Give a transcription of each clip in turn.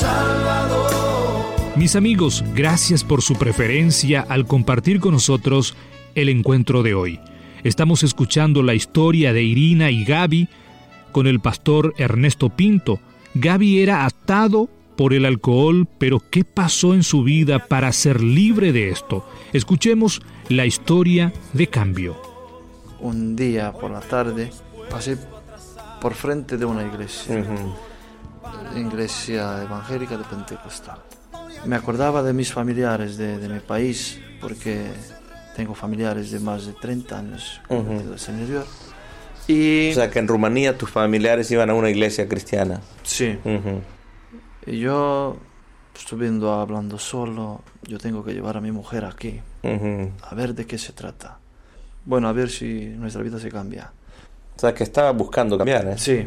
Mis amigos, gracias por su preferencia al compartir con nosotros el encuentro de hoy. Estamos escuchando la historia de Irina y Gaby con el pastor Ernesto Pinto. Gaby era atado por el alcohol, pero ¿qué pasó en su vida para ser libre de esto? Escuchemos la historia de cambio. Un día por la tarde pasé por frente de una iglesia, iglesia evangélica de Pentecostal. Me acordaba de mis familiares de mi país, porque tengo familiares de más de 30 años del Señor. Y, o sea, que en Rumanía tus familiares iban a una iglesia cristiana. Sí. Y yo, estuviendo hablando solo, yo tengo que llevar a mi mujer aquí, a ver de qué se trata. Bueno, a ver si nuestra vida se cambia. O sea, que estaba buscando cambiar, ¿eh? Sí.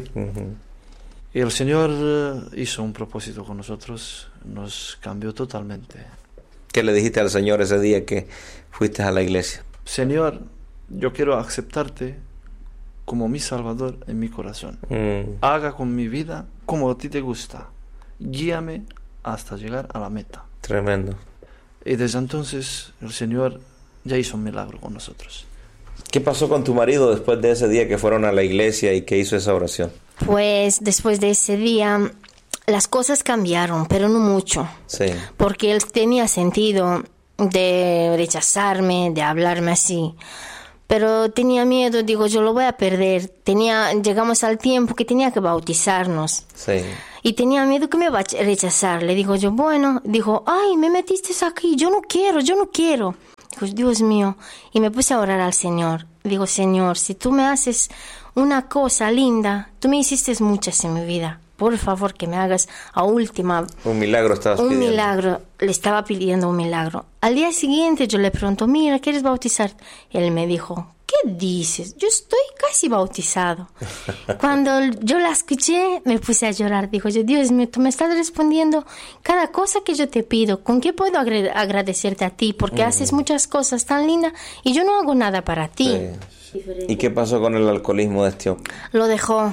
Y el Señor hizo un propósito con nosotros, nos cambió totalmente. ¿Qué le dijiste al Señor ese día que fuiste a la iglesia? Señor, yo quiero aceptarte como mi Salvador en mi corazón. Haga con mi vida como a ti te gusta. Guíame hasta llegar a la meta. Tremendo. Y desde entonces el Señor ya hizo un milagro con nosotros. ¿Qué pasó con tu marido después de ese día que fueron a la iglesia y que hizo esa oración? Pues después de ese día las cosas cambiaron, pero no mucho. Sí. Porque él tenía sentido de rechazarme, de hablarme así. Pero tenía miedo, digo, yo lo voy a perder. Llegamos al tiempo que tenía que bautizarnos. Sí. Y tenía miedo que me va a rechazar. Le digo yo, bueno, dijo, ay, me metiste aquí, yo no quiero. Digo, Dios mío. Y me puse a orar al Señor. Digo, Señor, si tú me haces una cosa linda, tú me hiciste muchas en mi vida. Por favor, que me hagas a última. Un milagro estabas pidiendo. Un milagro, le estaba pidiendo un milagro. Al día siguiente yo le pregunto, mira, ¿quieres bautizar? Él me dijo, ¿qué dices? Yo estoy casi bautizado. Cuando yo la escuché, me puse a llorar. Digo yo, Dios mío, tú me estás respondiendo cada cosa que yo te pido. ¿Con qué puedo agradecerte a ti? Porque haces muchas cosas tan lindas y yo no hago nada para ti. Sí. ¿Y qué pasó con el alcoholismo de este hombre? Lo dejó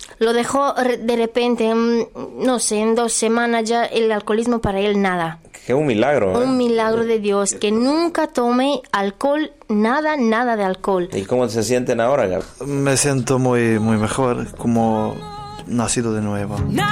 de repente, no sé, en 2 semanas ya el alcoholismo para él nada. Que un milagro, ¿eh? Un milagro de Dios, que nunca tomé alcohol, nada de alcohol. ¿Y cómo se sienten ahora, Gaby? Me siento muy, muy mejor, como nacido de nuevo.